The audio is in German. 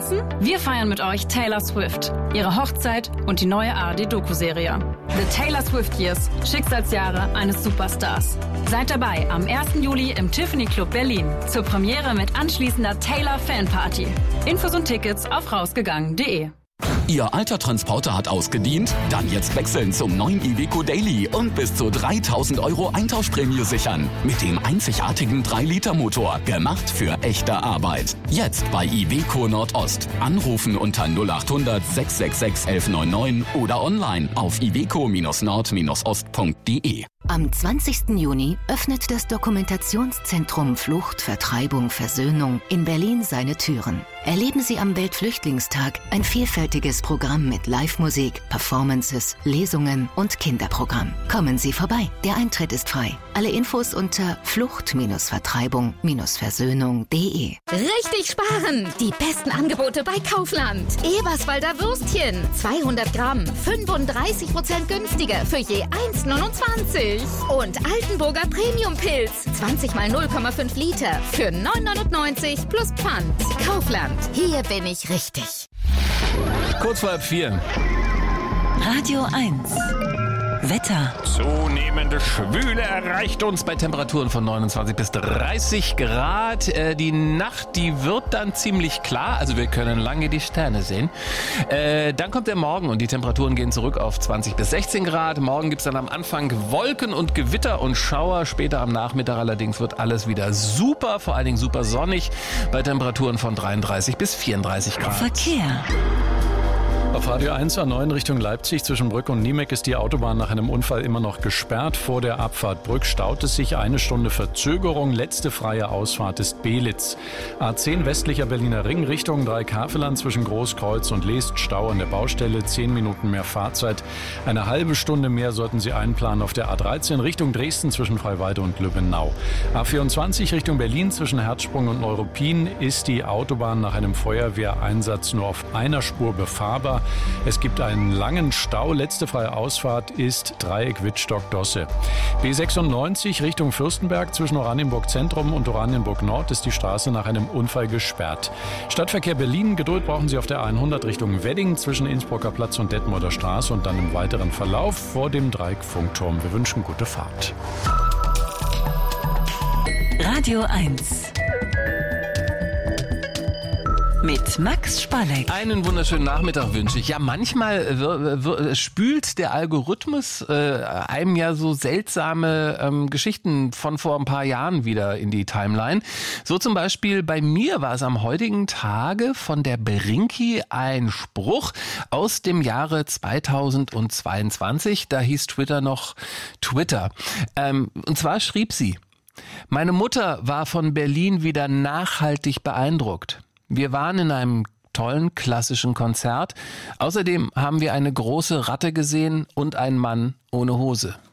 vergessen? Wir feiern mit euch Taylor Swift, ihre Hochzeit und die neue ARD-Doku-Serie. The Taylor Swift Years, Schicksalsjahre eines Superstars. Seid dabei am 1. Juli im Tiffany Club Berlin zur Premiere mit anschließender Taylor-Fanparty. Infos und Tickets auf rausgegangen.de. Ihr alter Transporter hat ausgedient? Dann jetzt wechseln zum neuen Iveco Daily und bis zu 3.000 € Eintauschprämie sichern. Mit dem einzigartigen 3-Liter-Motor, gemacht für echte Arbeit. Jetzt bei Iveco Nordost. Anrufen unter 0800 666 1199 oder online auf iveco-nord-ost.de. Am 20. Juni öffnet das Dokumentationszentrum Flucht, Vertreibung, Versöhnung in Berlin seine Türen. Erleben Sie am Weltflüchtlingstag ein vielfältiges Programm mit Live-Musik, Performances, Lesungen und Kinderprogramm. Kommen Sie vorbei. Der Eintritt ist frei. Alle Infos unter flucht-vertreibung-versöhnung.de. Richtig sparen! Die besten Angebote bei Kaufland. Eberswalder Würstchen, 200 Gramm, 35% günstiger für je 1,29. Und Altenburger Premium-Pilz, 20 mal 0,5 Liter für 9,99 plus Pfand. Kaufland, hier bin ich richtig. Kurz vor 4. Radio 1. Wetter. Zunehmende Schwüle erreicht uns bei Temperaturen von 29 bis 30 Grad. Die Nacht, die wird dann ziemlich klar, also wir können lange die Sterne sehen. Dann kommt der Morgen und die Temperaturen gehen zurück auf 20 bis 16 Grad. Morgen gibt es dann am Anfang Wolken und Gewitter und Schauer. Später am Nachmittag allerdings wird alles wieder super, vor allen Dingen super sonnig bei Temperaturen von 33 bis 34 Grad. Verkehr. Auf Radio 1 A9 Richtung Leipzig zwischen Brück und Niemek ist die Autobahn nach einem Unfall immer noch gesperrt. Vor der Abfahrt Brück staut es sich, 1 Stunde Verzögerung. Letzte freie Ausfahrt ist Belitz. A10 westlicher Berliner Ring Richtung Dreieckhaveland zwischen Großkreuz und Leest. Stau an der Baustelle, 10 Minuten mehr Fahrzeit. Eine halbe Stunde mehr sollten Sie einplanen auf der A13 Richtung Dresden zwischen Freiweide und Lübbenau. A24 Richtung Berlin zwischen Herzsprung und Neuruppin ist die Autobahn nach einem Feuerwehreinsatz nur auf einer Spur befahrbar. Es gibt einen langen Stau. Letzte freie Ausfahrt ist Dreieck Wittstock-Dosse. B96 Richtung Fürstenberg zwischen Oranienburg Zentrum und Oranienburg Nord ist die Straße nach einem Unfall gesperrt. Stadtverkehr Berlin. Geduld brauchen Sie auf der 100 Richtung Wedding zwischen Innsbrucker Platz und Detmolder Straße und dann im weiteren Verlauf vor dem Dreieck-Funkturm. Wir wünschen gute Fahrt. Radio 1. Mit Max Spalleck. Einen wunderschönen Nachmittag wünsche ich. Ja, manchmal spült der Algorithmus einem ja so seltsame Geschichten von vor ein paar Jahren wieder in die Timeline. So zum Beispiel bei mir war es am heutigen Tage von der Brinki ein Spruch aus dem Jahre 2022. Da hieß Twitter noch Twitter. Und zwar schrieb sie: Meine Mutter war von Berlin wieder nachhaltig beeindruckt. Wir waren in einem tollen klassischen Konzert. Außerdem haben wir eine große Ratte gesehen und einen Mann ohne Hose.